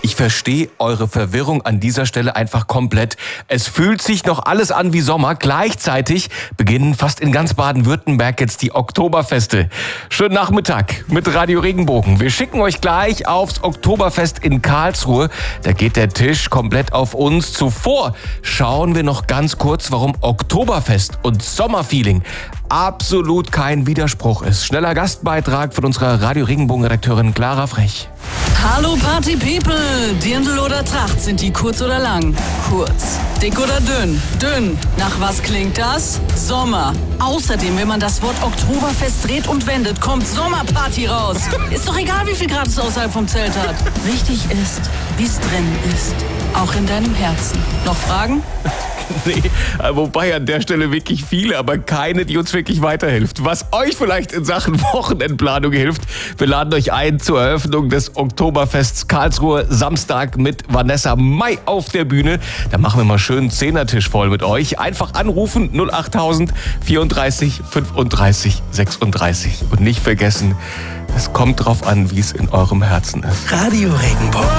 Ich verstehe eure Verwirrung an dieser Stelle einfach komplett. Es fühlt sich noch alles an wie Sommer. Gleichzeitig beginnen fast in ganz Baden-Württemberg jetzt die Oktoberfeste. Schönen Nachmittag mit Radio Regenbogen. Wir schicken euch gleich aufs Oktoberfest in Karlsruhe. Da geht der Tisch komplett auf uns. Zuvor schauen wir noch ganz kurz, warum Oktoberfest und Sommerfeeling absolut kein Widerspruch ist. Schneller Gastbeitrag von unserer Radio Regenbogen-Redakteurin Clara Frech. Hallo Party People! Dirndl oder Tracht, sind die kurz oder lang? Kurz. Dick oder dünn? Dünn. Nach was klingt das? Sommer. Außerdem, wenn man das Wort Oktoberfest dreht und wendet, kommt Sommerparty raus. Ist doch egal, wie viel Grad es außerhalb vom Zelt hat. Wichtig ist, wie es drin ist. Auch in deinem Herzen. Noch Fragen? Nee, wobei an der Stelle wirklich viele, aber keine, die uns wirklich weiterhilft. Was euch vielleicht in Sachen Wochenendplanung hilft, wir laden euch ein zur Eröffnung des Oktoberfests Karlsruhe, Samstag mit Vanessa Mai auf der Bühne. Da machen wir mal schön einen Zehnertisch voll mit euch. Einfach anrufen 08000 34 35 36. Und nicht vergessen, es kommt drauf an, wie es in eurem Herzen ist. Radio Regenbogen.